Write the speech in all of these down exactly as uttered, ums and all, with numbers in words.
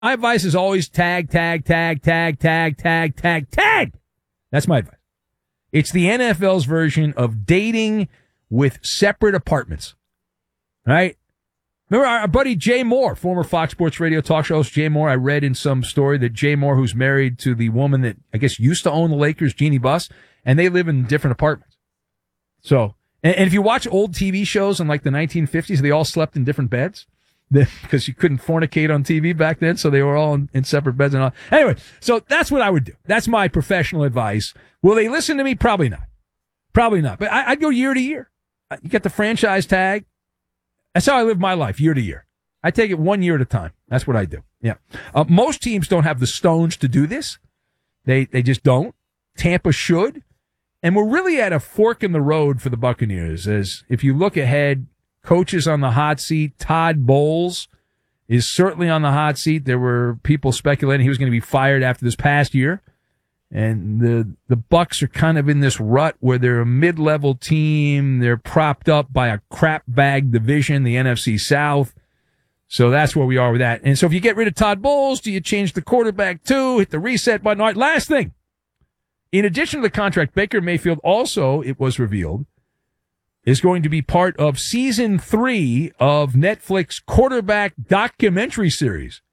My advice is always tag, tag, tag, tag, tag, tag, tag, tag. That's my advice. It's the N F L's version of dating with separate apartments. Right? Remember our buddy Jay Moore, former Fox Sports Radio talk show host Jay Moore. I read in some story that Jay Moore, who's married to the woman that I guess used to own the Lakers, Jeannie Buss, and they live in different apartments. So, and, and if you watch old T V shows in like the nineteen fifties, they all slept in different beds because you couldn't fornicate on T V back then. So they were all in, in separate beds and all. Anyway, so that's what I would do. That's my professional advice. Will they listen to me? Probably not. Probably not. But I, I'd go year to year. You get the franchise tag. That's how I live my life, year to year. I take it one year at a time. That's what I do. Yeah. Uh, most teams don't have the stones to do this. They they just don't. Tampa should. And we're really at a fork in the road for the Buccaneers. As if you look ahead, coaches on the hot seat. Todd Bowles is certainly on the hot seat. There were people speculating he was going to be fired after this past year. And the the Bucs are kind of in this rut where they're a mid-level team. They're propped up by a crap bag division, the N F C South. So that's where we are with that. And so if you get rid of Todd Bowles, do you change the quarterback too? Hit the reset button. All right, last thing. In addition to the contract, Baker Mayfield also, it was revealed, is going to be part of season three of Netflix quarterback documentary series.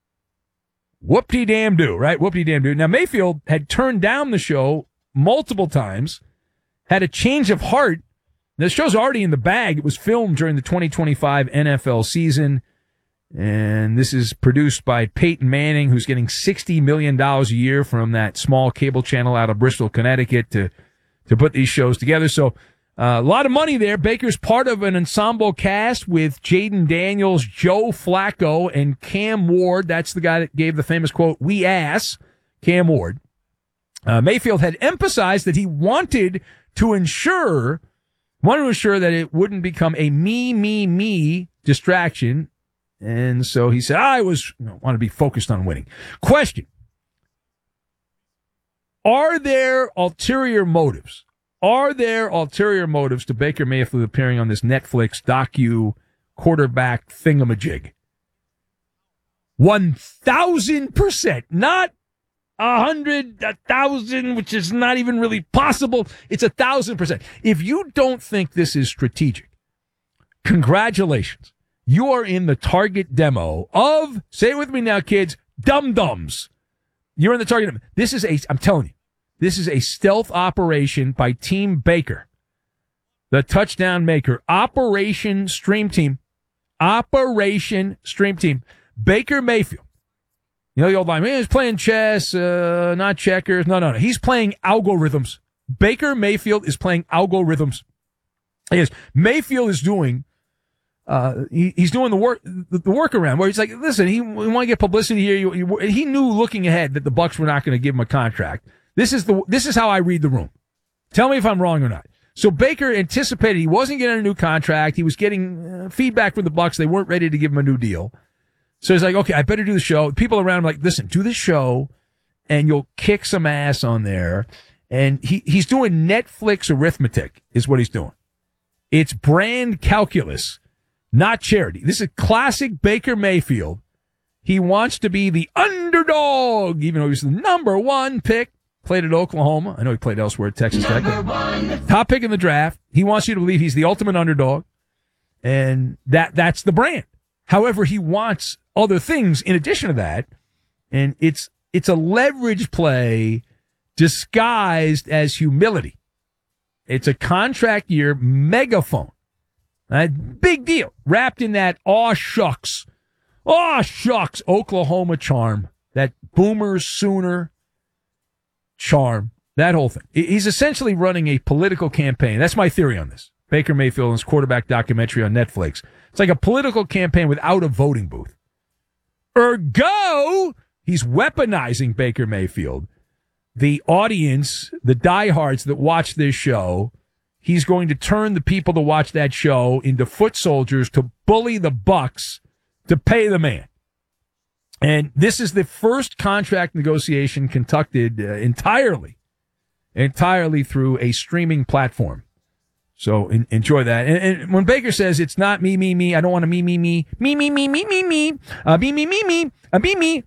Whoop-de-damn-do, right? Whoop-de-damn-do. Now, Mayfield had turned down the show multiple times, had a change of heart. The show's already in the bag. It was filmed during the twenty twenty-five N F L season, and this is produced by Peyton Manning, who's getting sixty million dollars a year from that small cable channel out of Bristol, Connecticut, to, to put these shows together. So, Uh, a lot of money there. Baker's part of an ensemble cast with Jaden Daniels, Joe Flacco, and Cam Ward. That's the guy that gave the famous quote, "We ass," Cam Ward. Uh, Mayfield had emphasized that he wanted to ensure, wanted to ensure that it wouldn't become a me, me, me distraction. And so he said, I was, you know, want to be focused on winning. Question. Are there ulterior motives? Are there ulterior motives to Baker Mayfield appearing on this Netflix docu quarterback thingamajig? One thousand percent. Not a hundred, a thousand, which is not even really possible. It's a thousand percent. If you don't think this is strategic, congratulations. You are in the target demo of, say it with me now, kids, dum-dums. You're in the target demo. This is a, I'm telling you, this is a stealth operation by Team Baker, the touchdown maker. Operation Stream Team. Operation Stream Team. Baker Mayfield. You know the old line, man, he's playing chess, uh, not checkers. No, no, no. He's playing algorithms. Baker Mayfield is playing algorithms. Yes, Mayfield is doing, uh, he, he's doing the work, the, the workaround where he's like, listen, he, we want to get publicity here. You, you, he knew looking ahead that the Bucs were not going to give him a contract. This is the, this is how I read the room. Tell me if I'm wrong or not. So Baker anticipated he wasn't getting a new contract. He was getting uh, feedback from the Bucs. They weren't ready to give him a new deal. So he's like, okay, I better do the show. People around him are like, listen, do the show and you'll kick some ass on there. And he, he's doing Netflix arithmetic is what he's doing. It's brand calculus, not charity. This is classic Baker Mayfield. He wants to be the underdog, even though he's the number one pick. Played at Oklahoma. I know he played elsewhere at Texas Tech. Top pick in the draft. He wants you to believe he's the ultimate underdog. And that that's the brand. However, he wants other things in addition to that. And it's it's a leverage play disguised as humility. It's a contract year megaphone. A big deal. Wrapped in that aw shucks. Aw shucks Oklahoma charm. That boomer sooner charm, that whole thing. He's essentially running a political campaign. That's my theory on this. Baker Mayfield and his quarterback documentary on Netflix. It's like a political campaign without a voting booth. Ergo, he's weaponizing Baker Mayfield. The audience, the diehards that watch this show, he's going to turn the people to watch that show into foot soldiers to bully the Bucs to pay the man. And this is the first contract negotiation conducted uh, entirely, entirely through a streaming platform. So in, enjoy that. And, and when Baker says it's not me, me, me, I don't want to me, me, me, me, me, me, me, me, me, uh, me, me, me, me, uh, me, me,